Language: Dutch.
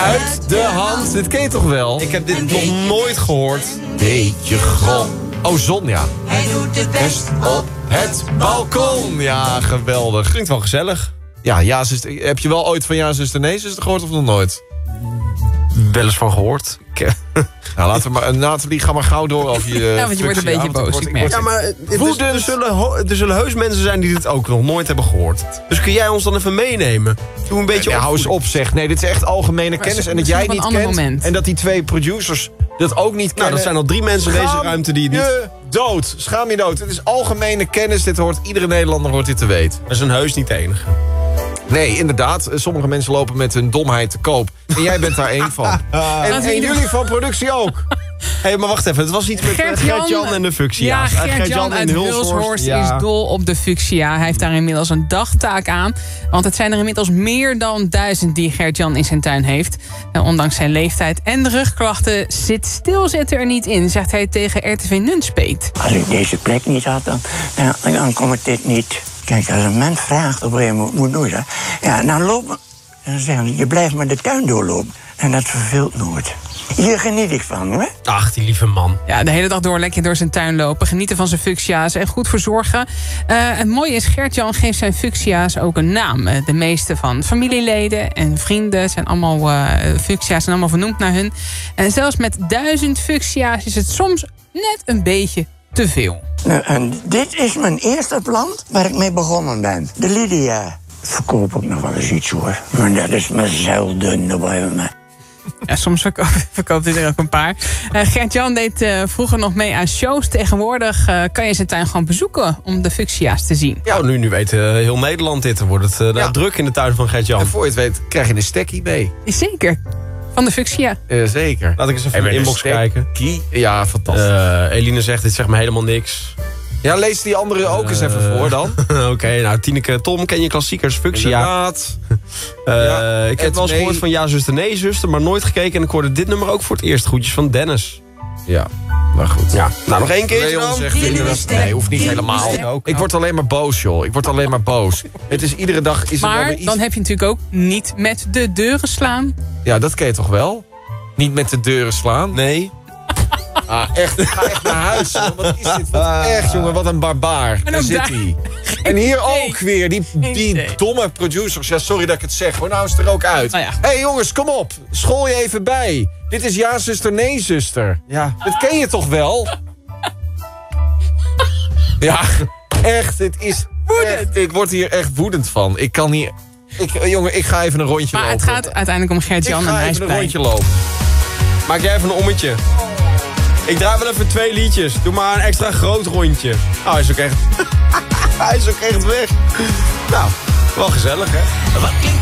uit de hand. Dit ken je toch wel? Ik heb dit nog nooit gehoord. Beetje grom. Oh, zon, ja. Hij doet het best Op het balkon. Ja, geweldig. Klinkt wel gezellig. Ja, zuster, heb je wel ooit van Ja, zuster, nee, zuster gehoord of nog nooit? Wel eens van gehoord. Nou, laten we maar, Nathalie, ga maar gauw door over je Ja, want je wordt een beetje boos, ik merk Ja, maar er zullen heus mensen zijn die dit ook nog nooit hebben gehoord. Dus kun jij ons dan even meenemen? Doe een beetje hou eens op, zeg. Nee, dit is echt algemene kennis. En dat jij van niet een ander kent. moment. En dat die 2 producers dat ook niet kennen. Nou, dat zijn al 3 mensen in deze ruimte die het niet... je dood. Schaam je dood. Het is algemene kennis. Dit hoort iedere Nederlander hoort dit te weten. Dat is een heus niet de enige. Nee, inderdaad. Sommige mensen lopen met hun domheid te koop. En jij bent daar één van. En jullie van productie ook. Hé, maar wacht even. Het was iets met Gert-Jan en de fuchsia's. Ja, Gert-Jan uit Hulshorst is dol op de fuchsia. Hij heeft daar inmiddels een dagtaak aan. Want het zijn er inmiddels meer dan 1000 die Gert-Jan in zijn tuin heeft. En ondanks zijn leeftijd en de rugklachten zit stilzetten er niet in, zegt hij tegen RTV Nunspeet. Als ik deze plek niet had, dan kon ik dit niet. Kijk, als een mens vraagt op een gegeven moment, moet nooit. Ja, nou lopen. Dan zeggen ze, je blijft maar de tuin doorlopen. En dat verveelt nooit. Hier geniet ik van, hoor. Ach, die lieve man. Ja, de hele dag door lekker door zijn tuin lopen. Genieten van zijn fuchsia's en goed verzorgen. Het mooie is, Gert-Jan geeft zijn fuchsia's ook een naam. De meeste van familieleden en vrienden zijn allemaal fuchsia's, zijn allemaal vernoemd naar hun. En zelfs met 1000 fuchsia's is het soms net een beetje te veel. Nou, en dit is mijn eerste plant waar ik mee begonnen ben. De Lydia. Verkoop ik nog wel eens iets, hoor. Maar dat is maar zelden bij me. Ja, soms verkoopt hij er ook een paar. Gert-Jan deed vroeger nog mee aan shows. Tegenwoordig kan je zijn tuin gewoon bezoeken om de fuchsia's te zien. Ja, nu weet heel Nederland dit. Dan wordt het druk in de tuin van Gert-Jan. En voor je het weet krijg je een stekkie mee. Zeker. Van de fuchsia. Zeker. Laat ik eens even in de inbox kijken. Ja, fantastisch. Eline zegt, dit zegt me helemaal niks. Ja, lees die andere ook eens even voor dan. Oké, nou, Tineke, Tom, ken je klassiekers? Fuchsia. Inderdaad. Ik heb wel eens gehoord van Ja, zuster, nee, zuster, maar nooit gekeken. En ik hoorde dit nummer ook voor het eerst. Groetjes van Dennis. Ja, maar goed. Ja, nou, nog 1 keer Leon dan. zegt inderdaad, nee, hoeft niet helemaal. Ik word alleen maar boos, joh. Ik word alleen maar boos. Het is iedere dag... Maar dan heb je natuurlijk ook niet met de deuren slaan. Ja, dat ken je toch wel? Niet met de deuren slaan? Nee. Ah, echt. Ik ga echt naar huis. Wat is dit? Wat echt, jongen. Wat een barbaar. Daar zit hij. En hier ook weer. Die domme producers. Ja, sorry dat ik het zeg. Hoor, nou is het er ook uit. Nou ja. Hé jongens, kom op. School je even bij. Dit is Ja, zuster, nee, zuster. Ja. Dat ken je toch wel? Ja, echt. Het is woedend. Ik word hier echt woedend van. Ik kan hier... Jongen, ik ga even een rondje Maar lopen. het gaat uiteindelijk om Gert-Jan en hij is Ik ga even een blij. rondje lopen. Maak jij even een ommetje. Ik draai wel even 2 liedjes. Doe maar een extra groot rondje. Oh, hij is ook echt... hij is ook echt weg. Nou, wel gezellig, hè? Wat klinkt